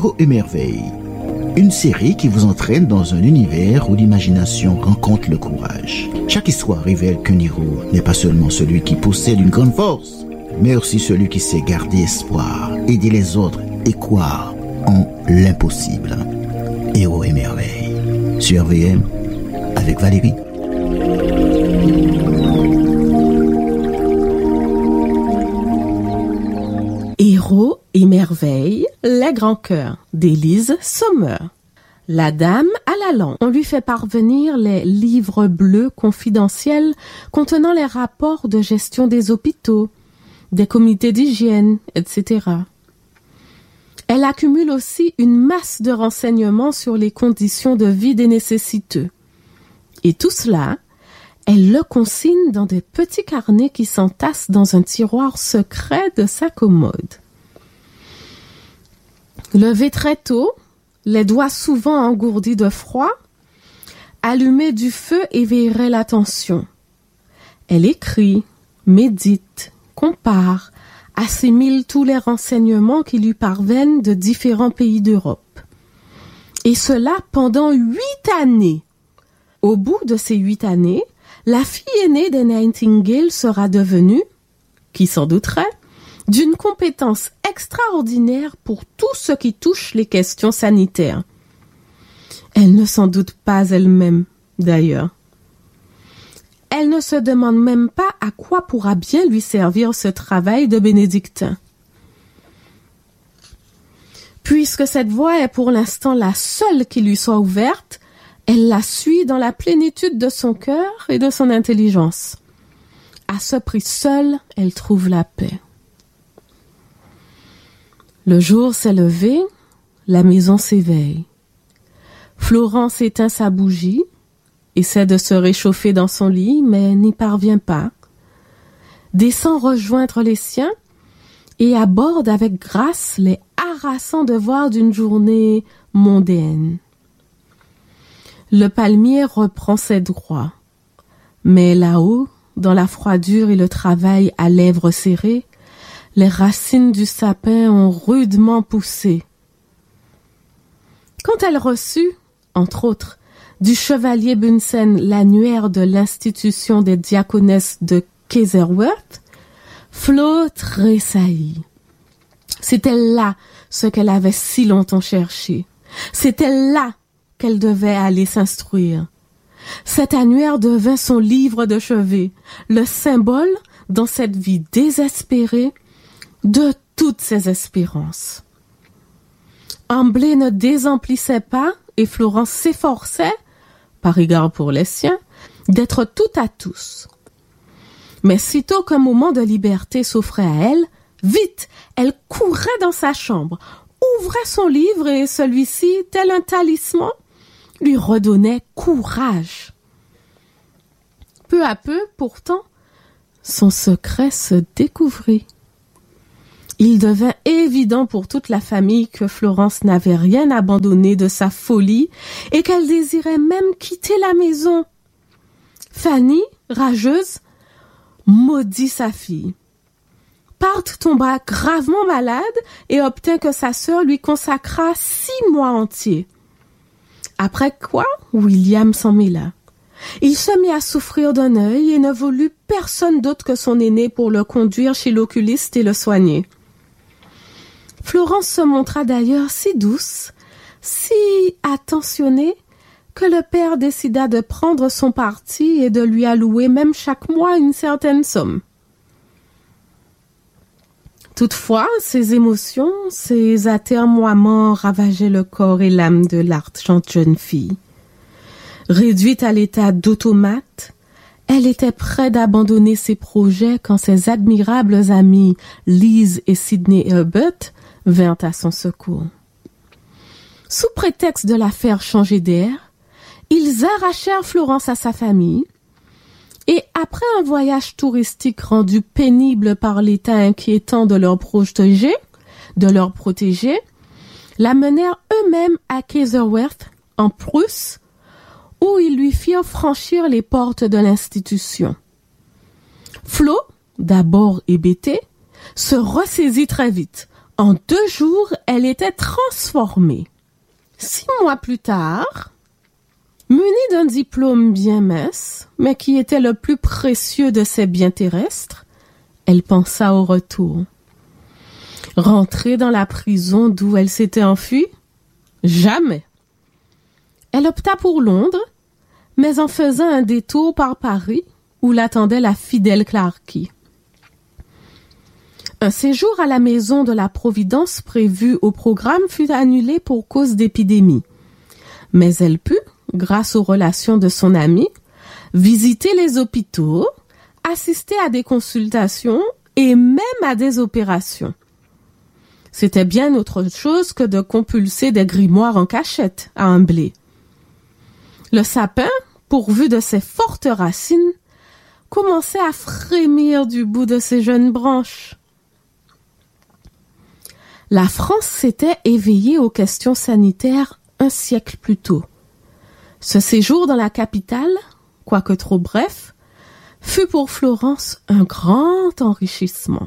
Héros et merveilles, une série qui vous entraîne dans un univers où l'imagination rencontre le courage. Chaque histoire révèle qu'un héros n'est pas seulement celui qui possède une grande force, mais aussi celui qui sait garder espoir, aider les autres et croire en l'impossible. Héros et merveilles, sur VM, avec Valérie. Héros et merveilles, les grands cœurs d'Élise Sommer. La dame à la lampe. On lui fait parvenir les livres bleus confidentiels contenant les rapports de gestion des hôpitaux, des comités d'hygiène, etc. Elle accumule aussi une masse de renseignements sur les conditions de vie des nécessiteux. Et tout cela, elle le consigne dans des petits carnets qui s'entassent dans un tiroir secret de sa commode. Levée très tôt, les doigts souvent engourdis de froid, allumer du feu éveillerait l'attention. Elle écrit, médite, compare, assimile tous les renseignements qui lui parviennent de différents pays d'Europe. Et cela pendant 8 années. Au bout de ces 8 années, la fille aînée des Nightingale sera devenue, qui s'en douterait, d'une compétence extraordinaire pour tout ce qui touche les questions sanitaires. Elle ne s'en doute pas elle-même, d'ailleurs. Elle ne se demande même pas à quoi pourra bien lui servir ce travail de bénédictin. Puisque cette voie est pour l'instant la seule qui lui soit ouverte, elle la suit dans la plénitude de son cœur et de son intelligence. À ce prix seul, elle trouve la paix. Le jour s'est levé, la maison s'éveille. Florence éteint sa bougie, essaie de se réchauffer dans son lit, mais n'y parvient pas. Descend rejoindre les siens et aborde avec grâce les harassants devoirs d'une journée mondaine. Le palmier reprend ses droits, mais là-haut, dans la froidure et le travail à lèvres serrées, les racines du sapin ont rudement poussé. Quand elle reçut, entre autres, du chevalier Bunsen l'annuaire de l'institution des diaconesses de Kaiserwerth, Flo tressaillit. C'était là ce qu'elle avait si longtemps cherché. C'était là qu'elle devait aller s'instruire. Cet annuaire devint son livre de chevet, le symbole, dans cette vie désespérée, de toutes ses espérances. Amblé ne désemplissait pas et Florence s'efforçait, par égard pour les siens, d'être tout à tous. Mais sitôt qu'un moment de liberté s'offrait à elle, vite, elle courait dans sa chambre, ouvrait son livre et celui-ci, tel un talisman, lui redonnait courage. Peu à peu, pourtant, son secret se découvrit. Il devint évident pour toute la famille que Florence n'avait rien abandonné de sa folie et qu'elle désirait même quitter la maison. Fanny, rageuse, maudit sa fille. Marthe tomba gravement malade et obtint que sa sœur lui consacrât 6 mois entiers. Après quoi, William s'en mêla. Il se mit à souffrir d'un œil et ne voulut personne d'autre que son aîné pour le conduire chez l'oculiste et le soigner. Florence se montra d'ailleurs si douce, si attentionnée, que le père décida de prendre son parti et de lui allouer même chaque mois une certaine somme. Toutefois, ses émotions, ses atermoiements ravageaient le corps et l'âme de l'argente jeune fille. Réduite à l'état d'automate, elle était près d'abandonner ses projets quand ses admirables amis Lise et Sidney Herbert vinrent à son secours. Sous prétexte de la faire changer d'air, ils arrachèrent Florence à sa famille et après un voyage touristique rendu pénible par l'état inquiétant de leur protégé, la menèrent eux-mêmes à Kaiserwerth, en Prusse, où ils lui firent franchir les portes de l'institution. Flo, d'abord hébété, se ressaisit très vite, En 2 jours, elle était transformée. 6 mois plus tard, munie d'un diplôme bien mince, mais qui était le plus précieux de ses biens terrestres, elle pensa au retour. Rentrer dans la prison d'où elle s'était enfuie? Jamais. Elle opta pour Londres, mais en faisant un détour par Paris, où l'attendait la fidèle Clarky. Un séjour à la maison de la Providence prévu au programme fut annulé pour cause d'épidémie. Mais elle put, grâce aux relations de son amie, visiter les hôpitaux, assister à des consultations et même à des opérations. C'était bien autre chose que de compulser des grimoires en cachette à un blé. Le sapin, pourvu de ses fortes racines, commençait à frémir du bout de ses jeunes branches. La France s'était éveillée aux questions sanitaires un siècle plus tôt. Ce séjour dans la capitale, quoique trop bref, fut pour Florence un grand enrichissement.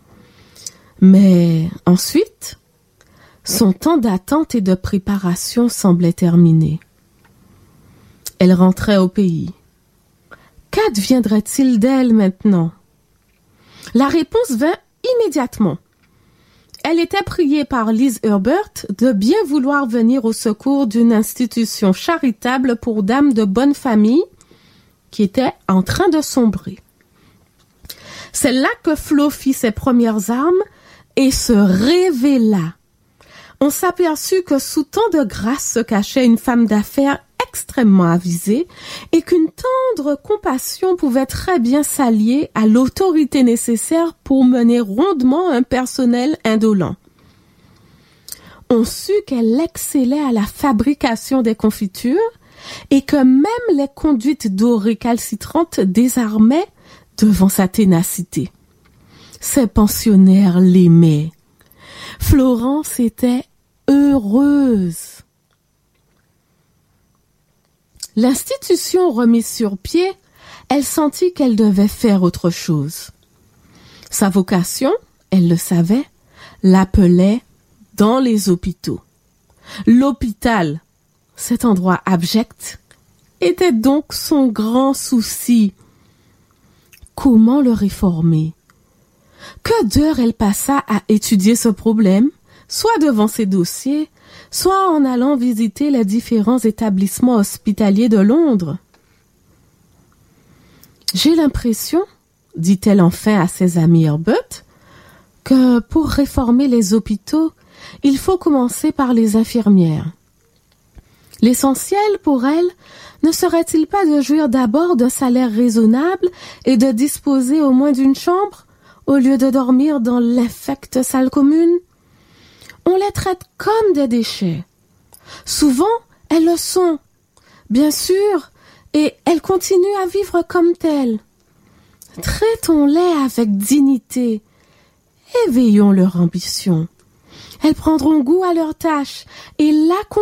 Mais ensuite, son temps d'attente et de préparation semblait terminé. Elle rentrait au pays. Qu'adviendrait-il d'elle maintenant? La réponse vint immédiatement. Elle était priée par Liz Herbert de bien vouloir venir au secours d'une institution charitable pour dames de bonne famille qui était en train de sombrer. C'est là que Flo fit ses premières armes et se révéla. On s'aperçut que sous tant de grâce se cachait une femme d'affaires extrêmement avisée et qu'une tendre compassion pouvait très bien s'allier à l'autorité nécessaire pour mener rondement un personnel indolent. On sut qu'elle excellait à la fabrication des confitures et que même les conduites d'eau récalcitrantes désarmaient devant sa ténacité. Ses pensionnaires l'aimaient. Florence était heureuse. L'institution remise sur pied, elle sentit qu'elle devait faire autre chose. Sa vocation, elle le savait, l'appelait dans les hôpitaux. L'hôpital, cet endroit abject, était donc son grand souci. Comment le réformer? Que d'heures elle passa à étudier ce problème, soit devant ses dossiers, soit en allant visiter les différents établissements hospitaliers de Londres. J'ai l'impression, dit-elle enfin à ses amis Herbert, que pour réformer les hôpitaux, il faut commencer par les infirmières. L'essentiel pour elles ne serait-il pas de jouir d'abord d'un salaire raisonnable et de disposer au moins d'une chambre, au lieu de dormir dans l'infecte salle commune? On les traite comme des déchets. Souvent, elles le sont, bien sûr, et elles continuent à vivre comme telles. Traitons-les avec dignité, éveillons leur ambition. Elles prendront goût à leurs tâches et